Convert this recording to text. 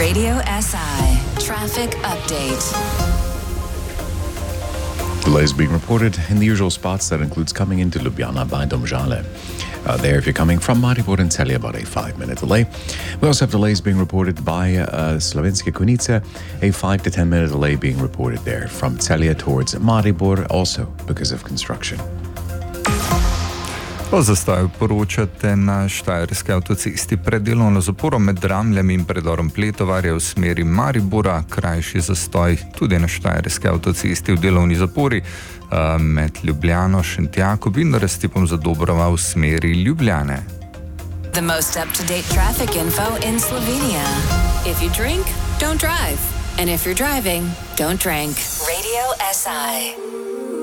Radio SI Traffic Update. Delays being reported in the usual spots. That includes coming into Ljubljana by Domžale. There, if you're coming from Maribor and Celje, about a 5-minute delay. We also have delays being reported by Slovenske Konjice, a 5 to 10 minute delay being reported there from Celje towards Maribor, also because of construction. O zastoju poročate na Štajerski avtocesti pred delovno zaporo med Dramljem in predorom Pletovarja v smeri Maribora, krajši zastoj tudi na Štajerski avtocesti v delovni zapori med Ljubljano, Šentjakov in Raztipom za Dobrova v smeri Ljubljane. The most up-to-date traffic info in Slovenia. If you drink, don't drive. And if you're driving, don't drink. Radio SI.